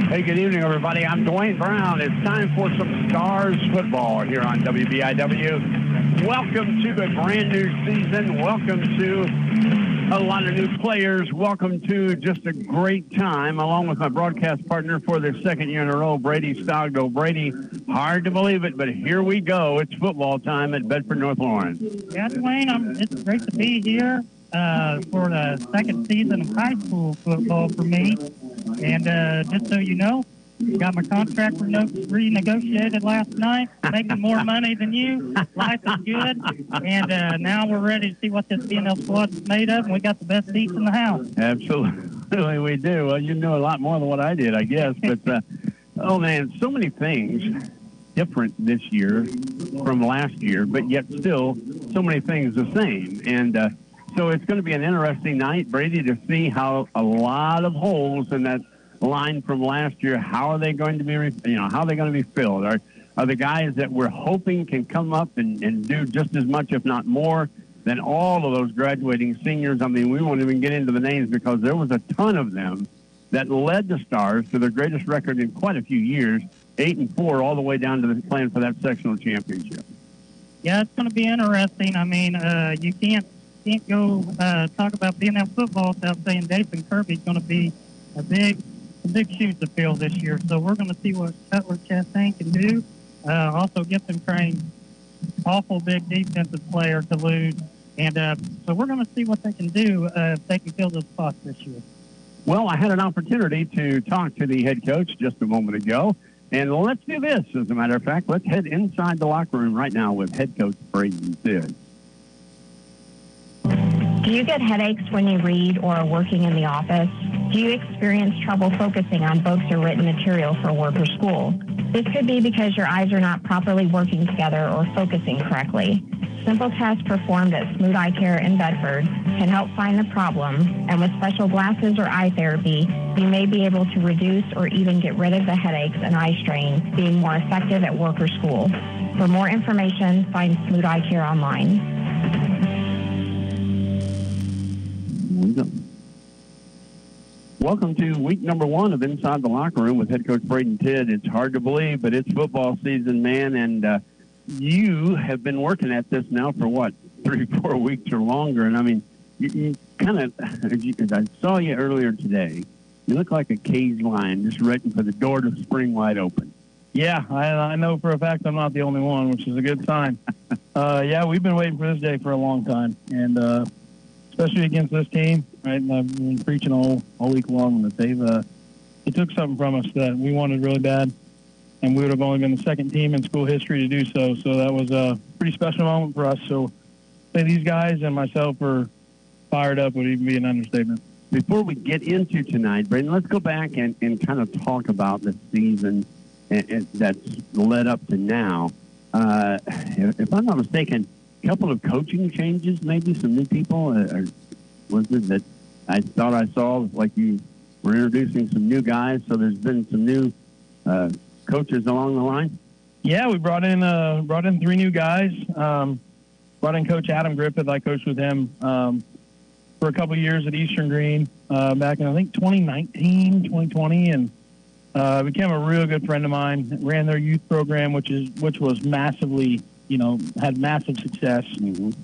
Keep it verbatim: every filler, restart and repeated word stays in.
Hey, good evening, everybody. I'm Dwayne Brown. It's time for some Stars football here on W B I W. Welcome to a brand new season. Welcome to a lot of new players. Welcome to just a great time, along with my broadcast partner for the second year in a row, Brady Stogdo. Brady, hard to believe it, but here we go. It's football time at Bedford North Lawrence. Yeah, Dwayne, I'm, it's great to be here uh, for the second season of high school football for me. And uh, just so you know, got my contract reno- renegotiated last night, making more money than you. Life is good. And uh, now we're ready to see what this B N L squad is made of, and we got the best seats in the house. Absolutely, we do. Well, you know a lot more than what I did, I guess. But, uh, oh, man, so many things different this year from last year, but yet still so many things the same. And uh, so it's going to be an interesting night, Brady, to see how a lot of holes in that line from last year, how are they going to be, you know, how are they going to be filled? Are, are the guys that we're hoping can come up and, and do just as much, if not more, than all of those graduating seniors? I mean, we won't even get into the names because there was a ton of them that led the Stars to their greatest record in quite a few years, eight and four, all the way down to the playing for that sectional championship. Yeah, it's going to be interesting. I mean, uh, you can't can't go uh, talk about B N L football without saying Jason Kirby's going to be a big, a big shoes to fill this year. So we're going to see what Cutler Chastain can do. Uh, also, Gibson Crane, awful big defensive player to lose, and uh, so we're going to see what they can do uh, if they can fill those spots this year. Well, I had an opportunity to talk to the head coach just a moment ago, and let's do this. As a matter of fact, let's head inside the locker room right now with head coach Brady Sid. Do you get headaches when you read or are working in the office? Do you experience trouble focusing on books or written material for work or school? This could be because your eyes are not properly working together or focusing correctly. Simple tests performed at Smooth Eye Care in Bedford can help find the problem, and with special glasses or eye therapy, you may be able to reduce or even get rid of the headaches and eye strain, being more effective at work or school. For more information, find Smooth Eye Care online. Welcome to week number one of Inside the Locker Room with head coach Braden Tidd. It's hard to believe, but it's football season, man, and uh, you have been working at this now for, what, three, four weeks or longer. And, I mean, you, you kind of, as I saw you earlier today, you look like a caged lion just waiting for the door to spring wide open. Yeah, I, I know for a fact I'm not the only one, which is a good sign. uh, yeah, we've been waiting for this day for a long time, and uh, especially against this team, right? And I've been preaching all, all week long that they've uh, they took something from us that we wanted really bad, and we would have only been the second team in school history to do so. So that was a pretty special moment for us. So say these guys and myself are fired up would even be an understatement. Before we get into tonight, Braden, let's go back and, and kind of talk about the season and, and that's led up to now. Uh, if, if I'm not mistaken, a couple of coaching changes, maybe some new people. Uh, or was it that I thought I saw, like you were introducing some new guys, so there's been some new uh, coaches along the line? Yeah, we brought in uh, brought in three new guys. Um, brought in Coach Adam Griffith. I coached with him um, for a couple of years at Eastern Green uh, back in, I think, twenty nineteen, twenty twenty, and uh, became a real good friend of mine. Ran their youth program, which is which was massively, you know, had massive success. Mm-hmm.